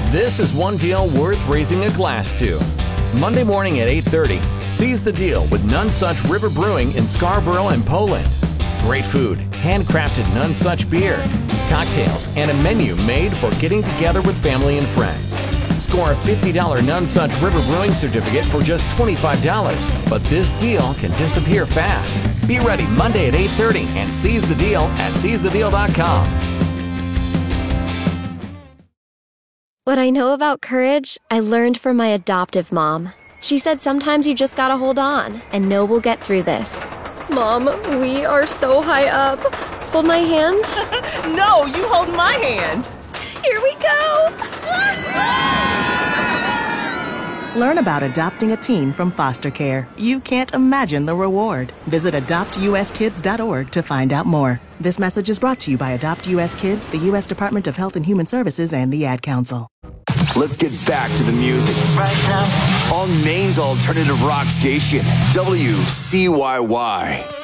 This is one deal worth raising a glass to. Monday morning at 8:30, seize the deal with None Such River Brewing in Scarborough and Poland. Great food, handcrafted None Such beer, cocktails, and a menu made for getting together with family and friends. Score a $50 None Such River Brewing certificate for just $25, but this deal can disappear fast. Be ready Monday at 8:30 and seize the deal at seizethedeal.com. What I know about courage, I learned from my adoptive mom. She said sometimes you just gotta hold on and know we'll get through this. Mom, we are so high up. Hold my hand. No, you hold my hand. Here we go. Learn about adopting a teen from foster care. You can't imagine the reward. Visit adoptuskids.org to find out more. This message is brought to you by Adopt US Kids, the U.S. Department of Health and Human Services, and the Ad Council. Let's get back to the music right now on Maine's alternative rock station, WCYY.